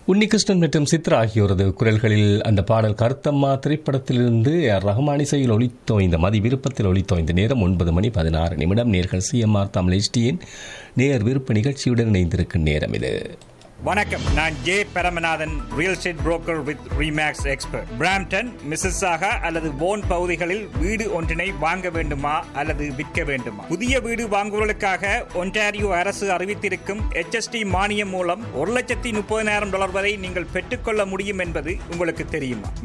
உன்னிகிருஷ்ணன் மற்றும் சித்ரா ஆகியோரது குரல்களில் அந்த பாடல் கருத்தம்மா திரைப்படத்திலிருந்து ரஹ்மான் இசையில் ஒளித்தோய்ந்த மதி விருப்பத்தில் ஒளித்தோய்ந்த நேரம் 9:16 நேர்கள் CMR தமிழ் HDயின் நேர் விருப்ப நிகழ்ச்சியுடன் இணைந்திருக்கும் நேரம் இது. வணக்கம், நான் J Paramanathan, real estate broker with remakes expert. Brampton, Mississauga அல்லது போன் பகுதிகளில் வீடு ஒன்றினை வாங்க வேண்டுமா அல்லது விற்க வேண்டுமா? புதிய வீடு வாங்குவதற்காக ஒன்டாரியோ அரசு அறிவித்திருக்கும் HST மானியம் மூலம் $1,30,000 வரை நீங்கள் பெற்றுக்கொள்ள முடியும் என்பது உங்களுக்கு தெரியுமா?